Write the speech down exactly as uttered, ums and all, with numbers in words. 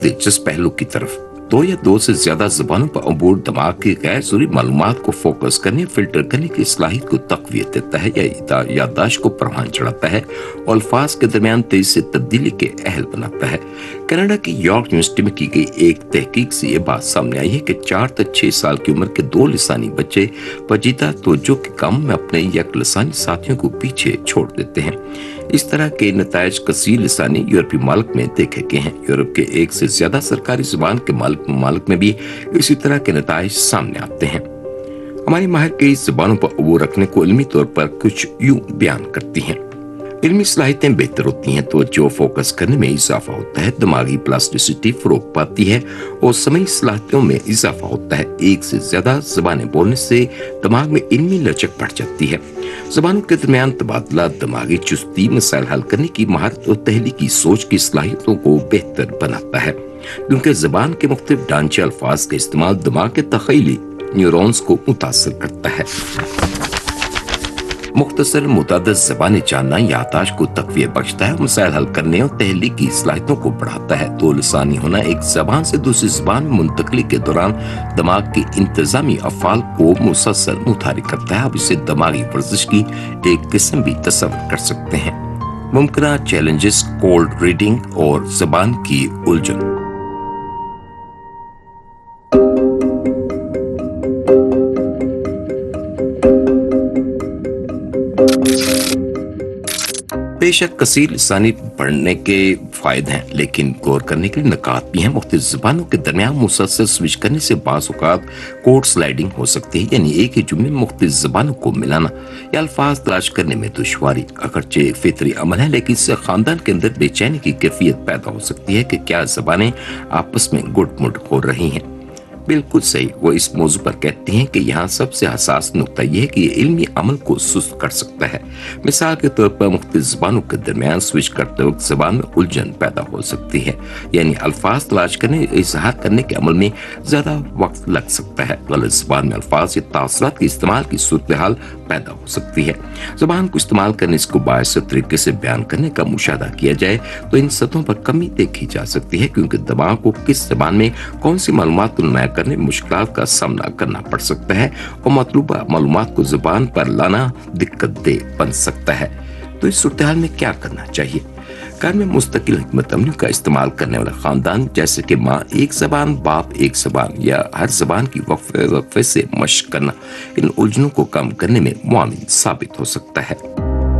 दिलचस्प पहलू की तरफ। दो या दो से ज्यादा जबानों पर अबूर दिमाग की गैर जरूरी मालूमात को फोकस करने, फिल्टर करने की सलाहियत को तकवीत देता है या याददाश्त को परवान चढ़ाता है और अल्फाज के दरमियान तेजी से तब्दीली के अहल बनाता है। कनाडा की यॉर्क यूनिवर्सिटी में की गई एक तहकीक से ये बात सामने आई है कि चार तक छह साल की उम्र के दो लिसानी बच्चे पेचीदा तवज्जो के काम में अपने यक लिसानी साथियों को पीछे छोड़ देते हैं। इस तरह के नतायज कसीर लिसानी यूरोपी मालिक में देखे गए हैं। यूरोप के एक से ज्यादा सरकारी जुबान के मालिक मालिक में भी इसी तरह के नतायज सामने आते हैं। हमारी माहिर कई जुबानों पर अबूर रखने को इल्मी तौर पर कुछ यूं बयान करती हैं। इल्मी सलाहियतें बेहतर होती हैं तो जो फोकस करने में इजाफा होता है, दिमागी प्लास्टिसिटी फरोग पाती है और समई सलाहियतों में इजाफा होता है। एक से ज्यादा जबानें बोलने से दिमाग में इल्मी लचक बढ़ जाती है। जबानों के दरमियान तबादला दिमागी चुस्ती, मसाइल हल करने की महारत और तहलीकी सोच की सलाहियतों को बेहतर बनाता है, क्योंकि जबान के मुख्तलिफ ढांचे अल्फाज का इस्तेमाल दिमाग के तख़यली न्यूरॉन्स को मुतासर करता है। मुख्तसर मुतअद्दिद ज़बानें जानना याददाश्त को तक़वियत बख्शता है, मसाइल हल करने और तहलीकी सलाहियतों को बढ़ाता है। दो लिसानी होना एक ज़बान से दूसरी ज़बान में मुंतकली के दौरान दिमाग के इंतजामी अफ़ाल को मुसलसल मुतारिक करता है। अब इसे दिमागी वर्जिश की एक किस्म भी तस्वर कर सकते हैं। मुमकिन चैलेंजेस, कोल्ड रीडिंग और ज़बान की उलझन। बेशक कसीर लिसानी पढ़ने के फायदे हैं, लेकिन गौर करने के लिए नकात भी हैं। मुख्तलिफ ज़बानों के दरमियान मुसलसल स्विच करने से बाज़ औक़ात कोड स्लाइडिंग हो सकती है, यानी एक ही जुमले में मुख्तलिफ ज़बानों को मिलाना या अल्फाज तलाश करने में दुश्वारी। अगरचे एक फितरी अमल है, लेकिन इससे खानदान के अंदर बेचैनी की कैफियत पैदा हो सकती है कि क्या ज़बानें आपस में गुट-मुट हो रही हैं। बिल्कुल सही, वो इस मौजू पर कहती हैं कि यहाँ सबसे हसास नुक्ता यह है कि ये इल्मी अमल को सुस्त कर सकता है। मिसाल के तौर पर मुख्तलिफ ज़बानों के दरमियान स्विच करते वक्त ज़बान में उलझन पैदा हो सकती है, यानी अल्फाज तलाश करने इजहार करने के अमल में ज्यादा वक्त लग सकता है। गलत ज़बान में अल्फाज या तासरात के इस्तेमाल की सूरत हाल पैदा हो सकती है। ज़बान को इस्तेमाल करने इसको बायसर तरीके से बयान करने का मुशाहदा किया जाए तो इन सतहों पर कमी देखी जा सकती है, क्योंकि दिमाग को किस ज़बान में कौन सी मालूमात को नुमाया करने में मुश्किलात का सामना करना पड़ सकता है और मतलूबा मालूमात को ज़बान पर लाना दिक्कत दे बन सकता है। तो इस सूरत हाल में क्या करना चाहिए? घर में मुस्तकिल हिकमत अमली का इस्तेमाल करने वाला खानदान, जैसे कि माँ एक ज़बान, बाप एक ज़बान या हर ज़बान की वक्फे वक्फे से मशक करना, इन उलझनों को कम करने में मुआविन साबित हो सकता है।